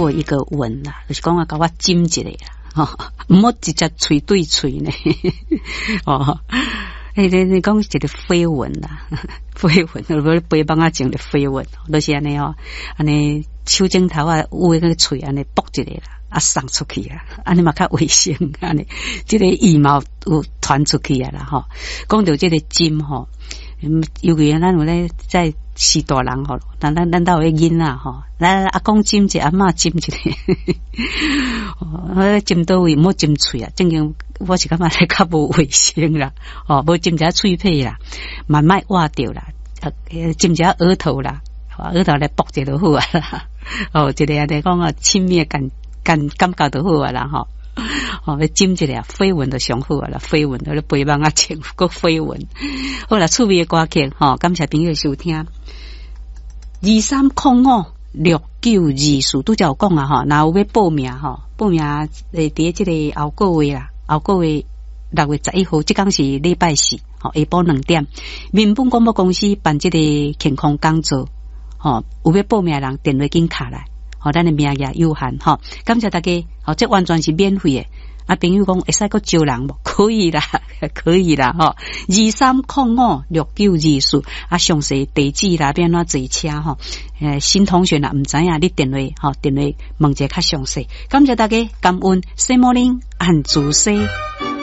我一个吻啦，就是讲啊，甲我亲一下啦，唔好直接嘴对嘴呢，哦。你讲一个飞吻啦，飞吻，我背帮啊整个飞吻，就是安尼哦，安尼手指头啊，有个嘴安尼剥一个啦，啊送出去啊，安尼嘛较卫生，安尼，这个羽毛有传出去啊啦吼。讲到这个针吼，尤其咱有咧在是大人吼，咱都有囡仔吼，咱阿公针一个，阿嬷针一个，针到位，莫针嘴啊，正经。我是感觉咧较无卫生啦，无浸一下喙皮啦，慢慢挖掉啦，浸一下额头啦，额头来剥一就好啊啦，一个安尼讲啊，亲密感觉就好啊啦吼，要浸一下飞吻就上好啊啦，飞吻咧背帮啊穿个飞吻，好啦，趣味的歌曲感谢朋友收听23056924拄则有讲啊吼，若有要报名报名伫即个后个月啦。后个月6月11號，即天是禮拜四，下晡2點，民本廣播公司辦即個健康講座，有要報名的人電話緊卡來，咱的名額有限，感謝大家，這完全是免費的。啊，朋友講會使個招人無？可以啦，23056924，啊，詳細地址啦，變怎坐車新同學啦，唔知影你電話問一下較詳細。感謝大家，感恩，Good morning，安主西。